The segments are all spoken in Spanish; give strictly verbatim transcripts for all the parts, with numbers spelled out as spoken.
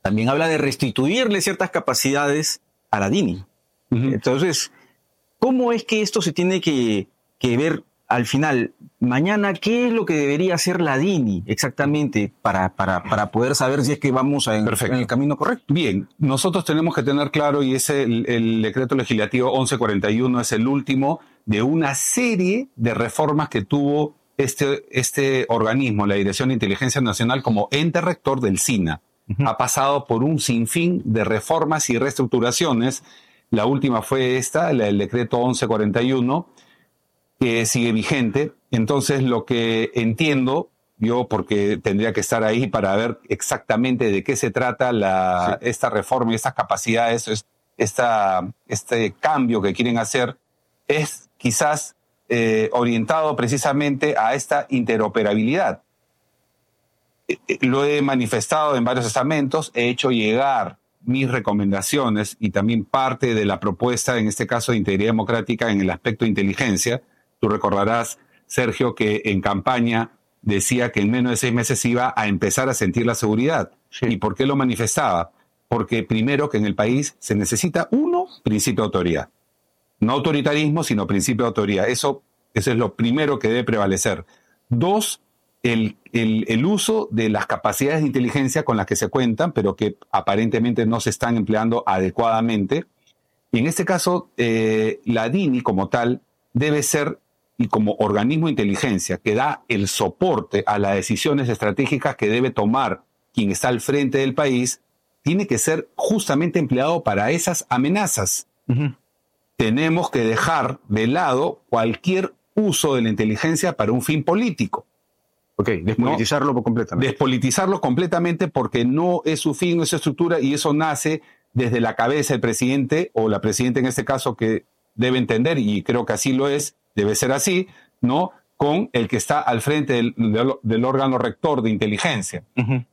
también habla de restituirle ciertas capacidades a la DINI. Uh-huh. Entonces, ¿cómo es que esto se tiene que, que ver al final? Mañana, ¿qué es lo que debería hacer la DINI exactamente para, para, para poder saber si es que vamos a, en, en el camino correcto? Bien, nosotros tenemos que tener claro, y ese el, el decreto legislativo once cuarenta y uno es el último de una serie de reformas que tuvo este, este organismo, la Dirección de Inteligencia Nacional, como ente rector del SINA. Uh-huh. Ha pasado por un sinfín de reformas y reestructuraciones. La última fue esta, la del decreto once cuarenta y uno, que sigue vigente. Entonces, lo que entiendo, yo porque tendría que estar ahí para ver exactamente de qué se trata la, sí. esta reforma y estas capacidades, esta, este cambio que quieren hacer, es quizás eh, orientado precisamente a esta interoperabilidad. Eh, lo he manifestado en varios estamentos, he hecho llegar mis recomendaciones y también parte de la propuesta, en este caso de integridad democrática en el aspecto de inteligencia. Tú recordarás, Sergio, que en campaña decía que en menos de seis meses iba a empezar a sentir la seguridad. Sí. ¿Y por qué lo manifestaba? Porque primero que en el país se necesita, uno, principio de autoridad. No autoritarismo, sino principio de autoridad. Eso, eso es lo primero que debe prevalecer. Dos, el, el, el uso de las capacidades de inteligencia con las que se cuentan, pero que aparentemente no se están empleando adecuadamente. Y en este caso, eh, la DINI como tal debe ser, y como organismo de inteligencia que da el soporte a las decisiones estratégicas que debe tomar quien está al frente del país, tiene que ser justamente empleado para esas amenazas. Uh-huh. Tenemos que dejar de lado cualquier uso de la inteligencia para un fin político. Ok, despolitizarlo ¿no? completamente. Despolitizarlo completamente porque no es su fin, no es su estructura, y eso nace desde la cabeza del presidente, o la presidenta en este caso, que debe entender, y creo que así lo es, debe ser así, ¿no? Con el que está al frente del, del, del órgano rector de inteligencia. Uh-huh.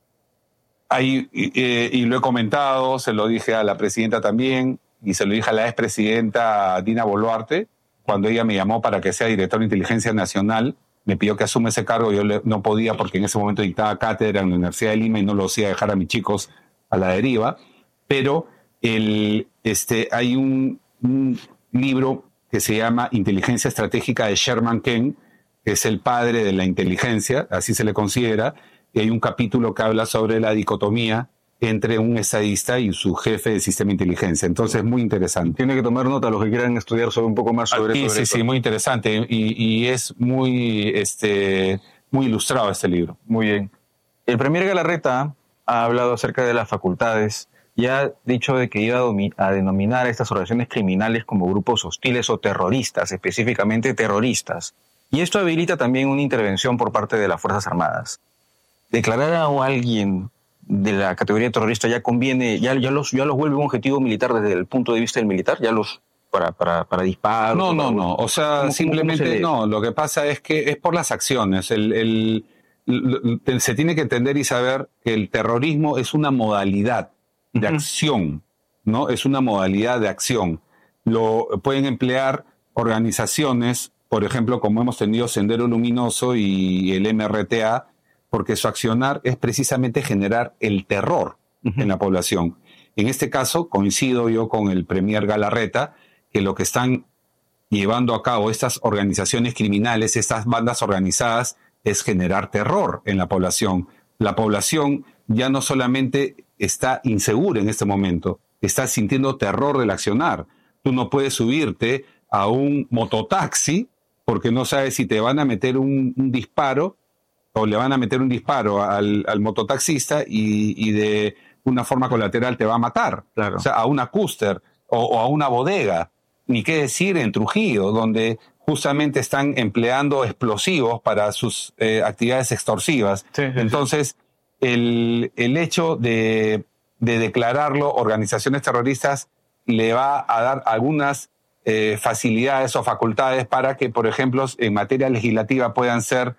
Ahí, eh, y lo he comentado, se lo dije a la presidenta también, y se lo dije a la expresidenta Dina Boluarte, cuando ella me llamó para que sea director de Inteligencia Nacional, me pidió que asuma ese cargo, yo le, no podía porque en ese momento dictaba cátedra en la Universidad de Lima y no lo hacía dejar a mis chicos a la deriva, pero el, este, hay un, un libro que se llama Inteligencia Estratégica de Sherman Ken, que es el padre de la inteligencia, así se le considera, y hay un capítulo que habla sobre la dicotomía entre un estadista y su jefe de sistema de inteligencia. Entonces, muy interesante. Tiene que tomar nota los que quieran estudiar sobre un poco más sobre, sí, sobre sí, esto. Sí, muy interesante, y, y es muy, este, muy ilustrado este libro. Muy bien. El premier Galarreta ha hablado acerca de las facultades y ha dicho de que iba a, domi- a denominar a estas organizaciones criminales como grupos hostiles o terroristas, específicamente terroristas. Y esto habilita también una intervención por parte de las Fuerzas Armadas. Declarar a alguien de la categoría de terrorista ya conviene, ya, ya, los, ya los vuelve un objetivo militar desde el punto de vista del militar, ya los para, para, para disparos. No, no, para, no, o sea, ¿cómo, simplemente cómo se no, lo que pasa es que es por las acciones. El, el, el, se tiene que entender y saber que el terrorismo es una modalidad de uh-huh. acción, ¿no? Es una modalidad de acción. Lo pueden emplear organizaciones, por ejemplo, como hemos tenido Sendero Luminoso y el M R T A, porque su accionar es precisamente generar el terror uh-huh. en la población. En este caso, coincido yo con el premier Galarreta, que lo que están llevando a cabo estas organizaciones criminales, estas bandas organizadas, es generar terror en la población. La población ya no solamente está insegura en este momento, está sintiendo terror del accionar. Tú no puedes subirte a un mototaxi porque no sabes si te van a meter un, un disparo o le van a meter un disparo al, al mototaxista y, y de una forma colateral te va a matar. Claro. O sea, a una cúster o, o a una bodega. Ni qué decir en Trujillo, donde justamente están empleando explosivos para sus eh, actividades extorsivas. Sí, sí, Entonces, sí. El, el hecho de, de declararlo organizaciones terroristas le va a dar algunas eh, facilidades o facultades para que, por ejemplo, en materia legislativa puedan ser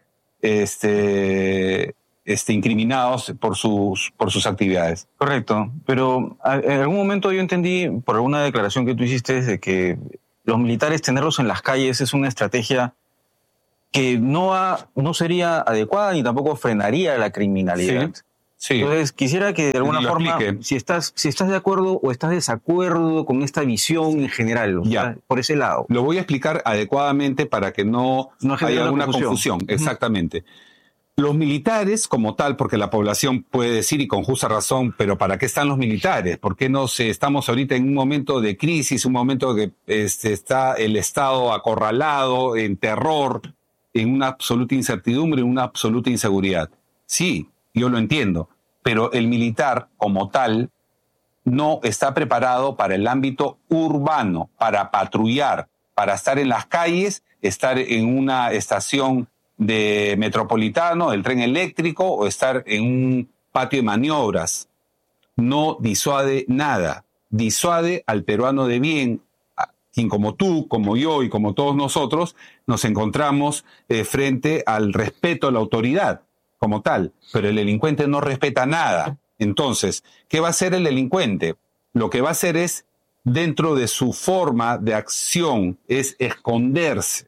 este, este, incriminados por sus, por sus actividades. Correcto, pero en algún momento yo entendí, por alguna declaración que tú hiciste, de que los militares tenerlos en las calles es una estrategia que no, ha, no sería adecuada ni tampoco frenaría la criminalidad. Sí, Sí. Entonces, quisiera que de alguna Lo forma, explique. si estás, si estás de acuerdo o estás desacuerdo con esta visión en general, o Ya. sea, por ese lado. Lo voy a explicar adecuadamente para que no, No genere haya una alguna confusión. confusión. Exactamente. Los militares como tal, porque la población puede decir, y con justa razón, pero ¿para qué están los militares? ¿Por qué no se, estamos ahorita en un momento de crisis, un momento que este, está el Estado acorralado, en terror, en una absoluta incertidumbre, en una absoluta inseguridad? Sí, yo lo entiendo, pero el militar como tal no está preparado para el ámbito urbano, para patrullar, para estar en las calles, estar en una estación de metropolitano, del tren eléctrico, o estar en un patio de maniobras. No disuade nada. Disuade al peruano de bien, a quien como tú, como yo y como todos nosotros nos encontramos eh, frente al respeto a la autoridad como tal, pero el delincuente no respeta nada. Entonces, ¿qué va a hacer el delincuente? Lo que va a hacer es, dentro de su forma de acción, es esconderse.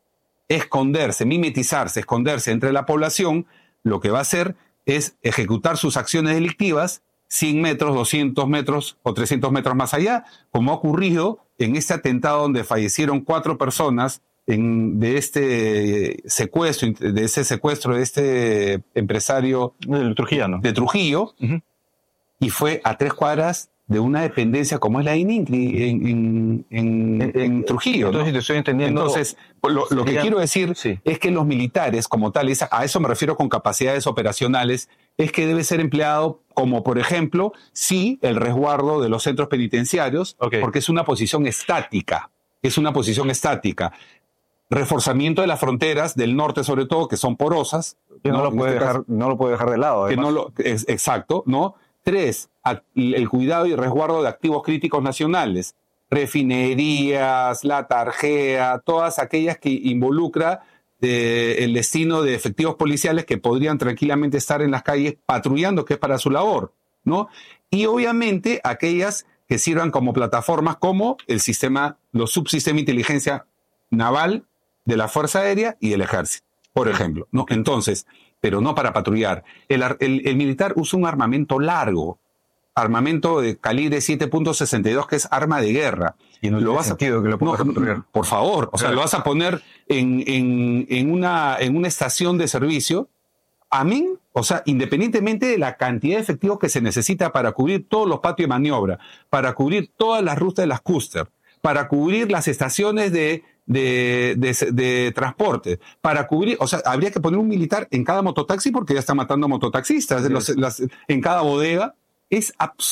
Esconderse, mimetizarse, esconderse entre la población. Lo que va a hacer es ejecutar sus acciones delictivas cien metros, doscientos metros o trescientos metros más allá, como ha ocurrido en este atentado donde fallecieron cuatro personas en, de este secuestro, de ese secuestro de este empresario El trujillano. de Trujillo, uh-huh. Y fue a tres cuadras de una dependencia como es la ININCRI en, en, en, en, en Trujillo. Entonces, ¿no? te estoy entendiendo. Entonces, lo, lo que quiero decir sí. es que los militares como tales, a eso me refiero con capacidades operacionales, es que debe ser empleado como, por ejemplo, sí, el resguardo de los centros penitenciarios, okay. porque es una posición estática, es una posición estática. Reforzamiento de las fronteras del norte, sobre todo, que son porosas. Que no, no, lo puede este dejar, caso, no lo puede dejar de lado. Que no lo, es, exacto, ¿no? Tres, el cuidado y resguardo de activos críticos nacionales, refinerías, la tarjea, todas aquellas que involucra eh, el destino de efectivos policiales que podrían tranquilamente estar en las calles patrullando, que es para su labor, ¿no? Y obviamente aquellas que sirvan como plataformas como el sistema, los subsistemas de inteligencia naval de la Fuerza Aérea y del Ejército, por ejemplo, ¿no? Entonces, pero no para patrullar. El, el, el militar usa un armamento largo, armamento de calibre siete punto sesenta y dos, que es arma de guerra. Y no lo vas a, que lo no, no, por favor, o sea, lo vas a poner en, en, en, una, en una estación de servicio, amén, o sea, independientemente de la cantidad de efectivos que se necesita para cubrir todos los patios de maniobra, para cubrir todas las rutas de las cúster, para cubrir las estaciones de, de, de, de transporte, para cubrir, o sea, habría que poner un militar en cada mototaxi porque ya está matando mototaxistas, sí. los, las, en cada bodega. Es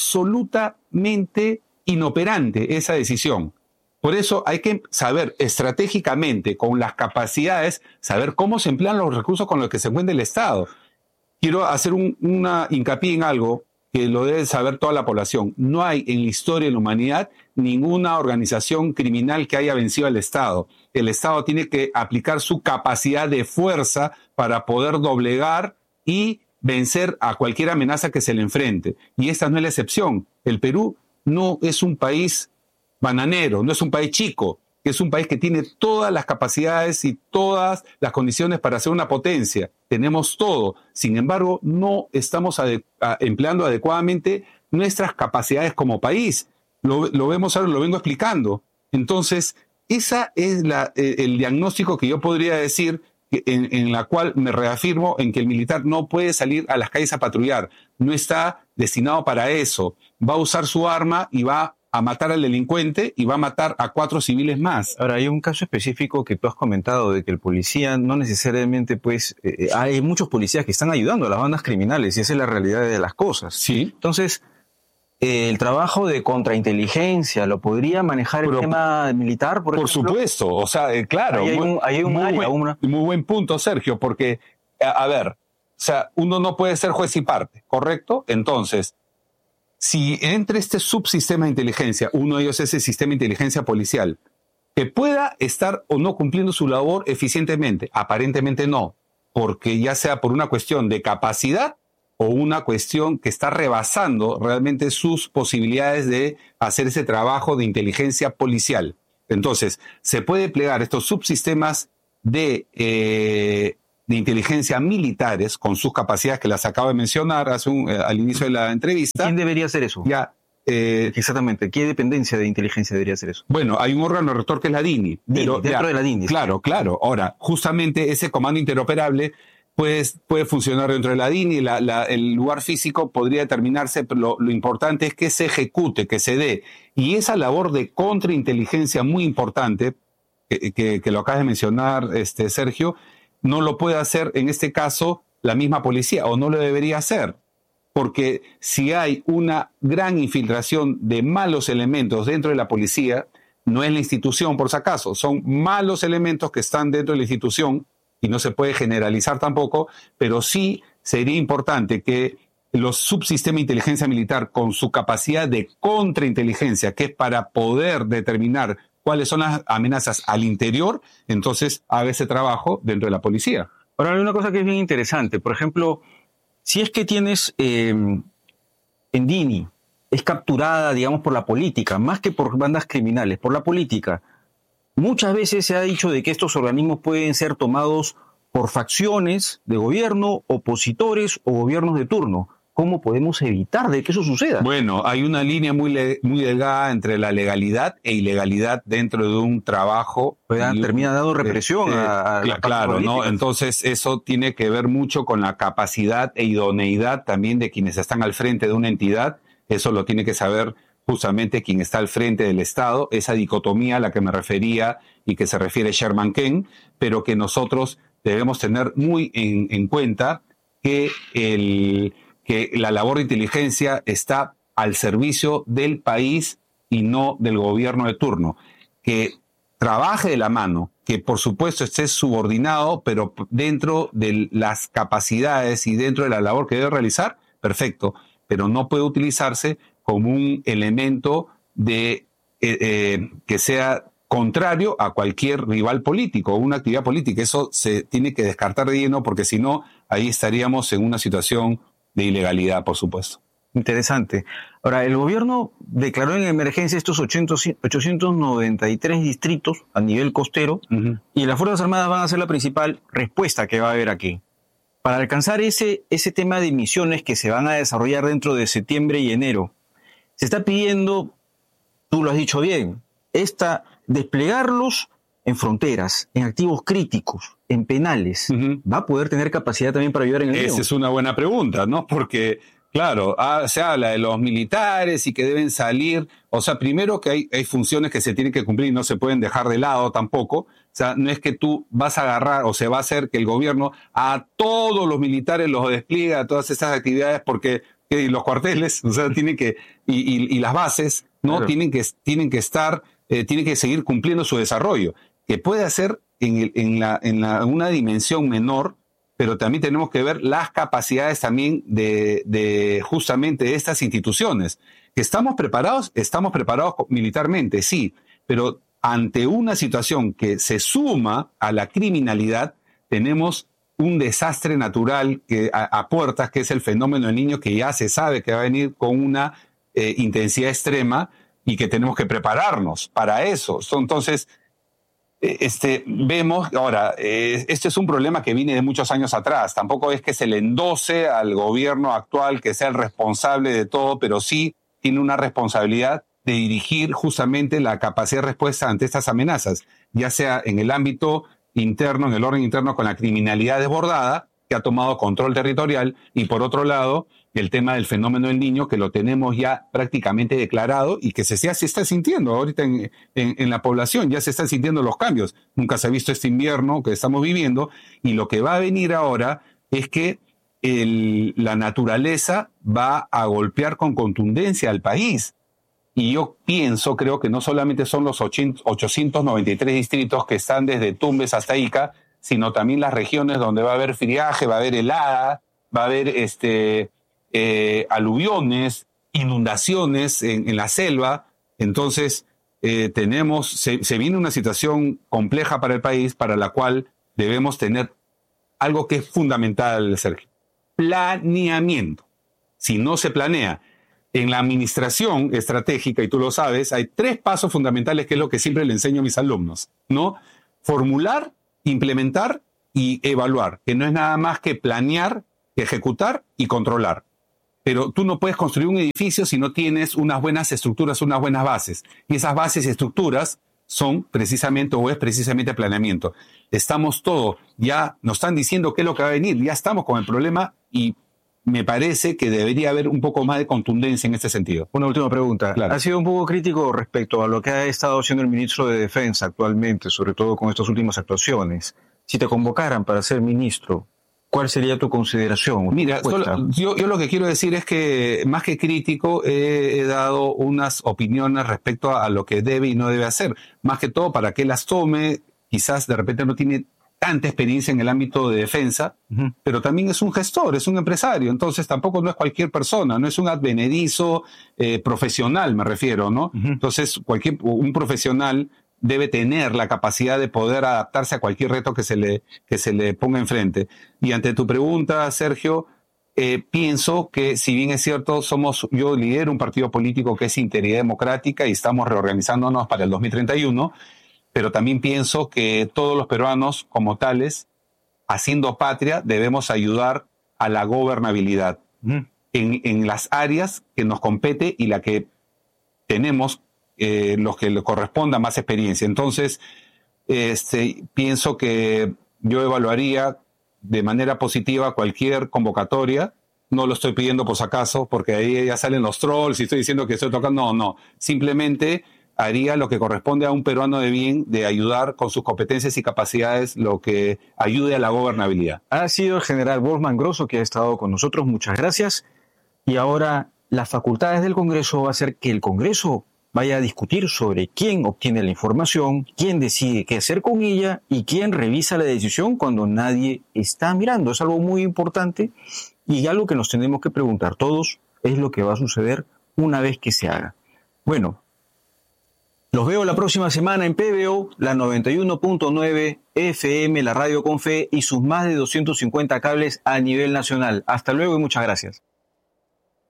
absolutamente inoperante esa decisión. Por eso hay que saber estratégicamente, con las capacidades, saber cómo se emplean los recursos con los que se cuenta el Estado. Quiero hacer un, una hincapié en algo que lo debe saber toda la población. No hay en la historia de la humanidad ninguna organización criminal que haya vencido al Estado. El Estado tiene que aplicar su capacidad de fuerza para poder doblegar y vencer a cualquier amenaza que se le enfrente. Y esta no es la excepción. El Perú no es un país bananero, no es un país chico, es un país que tiene todas las capacidades y todas las condiciones para ser una potencia. Tenemos todo. Sin embargo, no estamos ade- a, empleando adecuadamente nuestras capacidades como país. Lo, lo vemos ahora, lo vengo explicando. Entonces, esa es la, eh, el diagnóstico que yo podría decir, En, en la cual me reafirmo en que el militar no puede salir a las calles a patrullar, no está destinado para eso, va a usar su arma y va a matar al delincuente y va a matar a cuatro civiles más. Ahora, hay un caso específico que tú has comentado de que el policía no necesariamente, pues, eh, hay muchos policías que están ayudando a las bandas criminales y esa es la realidad de las cosas. Sí. Entonces, eh, el trabajo de contrainteligencia, ¿lo podría manejar Pero, el tema militar, por, por ejemplo? Por supuesto, o sea, eh, claro. Ahí hay un, hay un muy, área, buen, una... muy buen punto, Sergio, porque, a, a ver, o sea, uno no puede ser juez y parte, ¿correcto? Entonces, si entre este subsistema de inteligencia, uno de ellos es el sistema de inteligencia policial, que pueda estar o no cumpliendo su labor eficientemente, aparentemente no, porque ya sea por una cuestión de capacidad o una cuestión que está rebasando realmente sus posibilidades de hacer ese trabajo de inteligencia policial. Entonces, se puede plegar estos subsistemas de, eh, de inteligencia militares, con sus capacidades que las acabo de mencionar hace un, eh, al inicio de la entrevista. ¿Quién debería hacer eso? Ya, eh, Exactamente. ¿Qué dependencia de inteligencia debería hacer eso? Bueno, hay un órgano rector que es la DINI. Pero dentro ya, de la DINI. Claro, claro. Ahora, justamente ese comando interoperable pues, puede funcionar dentro de la DINI. La, la, el lugar físico podría determinarse, pero lo, lo importante es que se ejecute, que se dé. Y esa labor de contrainteligencia muy importante, que, que, que lo acabas de mencionar, este, Sergio, no lo puede hacer en este caso la misma policía, o no lo debería hacer. Porque si hay una gran infiltración de malos elementos dentro de la policía, no es la institución por si acaso, son malos elementos que están dentro de la institución y no se puede generalizar tampoco, pero sí sería importante que los subsistemas de inteligencia militar con su capacidad de contrainteligencia, que es para poder determinar cuáles son las amenazas al interior, entonces haga ese trabajo dentro de la policía. Ahora hay una cosa que es bien interesante, por ejemplo, si es que tienes eh, en DINI, es capturada, digamos, por la política, más que por bandas criminales, por la política. Muchas veces se ha dicho de que estos organismos pueden ser tomados por facciones de gobierno, opositores o gobiernos de turno. ¿Cómo podemos evitar de que eso suceda? Bueno, hay una línea muy, le- muy delgada entre la legalidad e ilegalidad dentro de un trabajo. Pues, y un- termina dando represión eh, a, a cl- las Claro, partes ¿no? políticas. Entonces eso tiene que ver mucho con la capacidad e idoneidad también de quienes están al frente de una entidad. Eso lo tiene que saber justamente quien está al frente del Estado, esa dicotomía a la que me refería y que se refiere Sherman Ken, pero que nosotros debemos tener muy en, en cuenta que el... que la labor de inteligencia está al servicio del país y no del gobierno de turno, que trabaje de la mano, que por supuesto esté subordinado, pero dentro de las capacidades y dentro de la labor que debe realizar, perfecto, pero no puede utilizarse como un elemento de eh, eh, que sea contrario a cualquier rival político o una actividad política. Eso se tiene que descartar de lleno, porque si no, ahí estaríamos en una situación de ilegalidad, por supuesto. Interesante. Ahora, el gobierno declaró en emergencia estos ochocientos noventa y tres distritos a nivel costero, Uh-huh. y las Fuerzas Armadas van a ser la principal respuesta que va a haber aquí. Para alcanzar ese, ese tema de misiones que se van a desarrollar dentro de septiembre y enero, se está pidiendo, tú lo has dicho bien, esta, desplegarlos en fronteras, en activos críticos, en penales. Uh-huh. ¿Va a poder tener capacidad también para ayudar en el Esa lío? es una buena pregunta, ¿no? Porque, claro, ah, se habla de los militares y que deben salir. O sea, primero que hay, hay funciones que se tienen que cumplir y no se pueden dejar de lado tampoco. O sea, no es que tú vas a agarrar o se va a hacer que el gobierno a todos los militares los despliegue a todas esas actividades porque eh, los cuarteles, o sea, tienen que, y, y, y las bases, ¿no? Claro. Tienen que, tienen que estar, eh, tienen que seguir cumpliendo su desarrollo, que puede hacer en, el, en, la, en la, una dimensión menor, pero también tenemos que ver las capacidades también de, de justamente de estas instituciones. ¿Estamos preparados? Estamos preparados militarmente, sí, pero ante una situación que se suma a la criminalidad, tenemos un desastre natural que, a, a puertas, que es el fenómeno del Niño, que ya se sabe que va a venir con una eh, intensidad extrema y que tenemos que prepararnos para eso. Entonces, Este, vemos, ahora, eh, este es un problema que viene de muchos años atrás. Tampoco es que se le endose al gobierno actual que sea el responsable de todo, pero sí tiene una responsabilidad de dirigir justamente la capacidad de respuesta ante estas amenazas, ya sea en el ámbito interno, en el orden interno con la criminalidad desbordada, que ha tomado control territorial, y por otro lado, el tema del fenómeno del Niño, que lo tenemos ya prácticamente declarado y que se, ya se está sintiendo ahorita en, en, en la población, ya se están sintiendo los cambios. Nunca se ha visto este invierno que estamos viviendo, y lo que va a venir ahora es que el, la naturaleza va a golpear con contundencia al país. Y yo pienso, creo que no solamente son los ochocientos noventa y tres distritos que están desde Tumbes hasta Ica, sino también las regiones donde va a haber friaje, va a haber helada, va a haber este, eh, aluviones, inundaciones en, en la selva. Entonces, eh, tenemos, se, se viene una situación compleja para el país, para la cual debemos tener algo que es fundamental, Sergio: planeamiento. Si no se planea en la administración estratégica, y tú lo sabes, hay tres pasos fundamentales que es lo que siempre le enseño a mis alumnos, ¿no? Formular, implementar y evaluar, que no es nada más que planear, ejecutar y controlar. Pero tú no puedes construir un edificio si no tienes unas buenas estructuras, unas buenas bases. Y esas bases y estructuras son precisamente, o es precisamente planeamiento. Estamos todos, ya nos están diciendo qué es lo que va a venir, ya estamos con el problema y me parece que debería haber un poco más de contundencia en este sentido. Una última pregunta. Claro. Ha sido un poco crítico respecto a lo que ha estado haciendo el ministro de Defensa actualmente, sobre todo con estas últimas actuaciones. Si te convocaran para ser ministro, ¿cuál sería tu consideración? Mira, solo, yo, yo lo que quiero decir es que más que crítico he, he dado unas opiniones respecto a, a lo que debe y no debe hacer. Más que todo para que las tome, quizás de repente no tiene tanta experiencia en el ámbito de defensa, uh-huh. pero también es un gestor, es un empresario, entonces tampoco no es cualquier persona, no es un advenedizo eh, profesional, me refiero, ¿no? Uh-huh. Entonces, cualquier un profesional debe tener la capacidad de poder adaptarse a cualquier reto que se le, que se le ponga enfrente. Y ante tu pregunta, Sergio, eh, pienso que si bien es cierto, somos, yo lidero un partido político que es Integridad Democrática y estamos reorganizándonos para el dos mil treinta y uno, pero también pienso que todos los peruanos como tales, haciendo patria, debemos ayudar a la gobernabilidad mm. en, en las áreas que nos compete y la que tenemos eh, los que le corresponda más experiencia. Entonces, este, pienso que yo evaluaría de manera positiva cualquier convocatoria. No lo estoy pidiendo por si acaso, porque ahí ya salen los trolls y estoy diciendo que estoy tocando. No, no. Simplemente haría lo que corresponde a un peruano de bien, de ayudar con sus competencias y capacidades, lo que ayude a la gobernabilidad. Ha sido el general Wolfman Grosso que ha estado con nosotros. Muchas gracias. Y ahora las facultades del Congreso va a hacer que el Congreso vaya a discutir sobre quién obtiene la información, quién decide qué hacer con ella y quién revisa la decisión cuando nadie está mirando. Es algo muy importante y algo que nos tenemos que preguntar todos es lo que va a suceder una vez que se haga. Bueno, los veo la próxima semana en P B O, la noventa y uno punto nueve F M, la radio con fe y sus más de doscientos cincuenta cables a nivel nacional. Hasta luego y muchas gracias.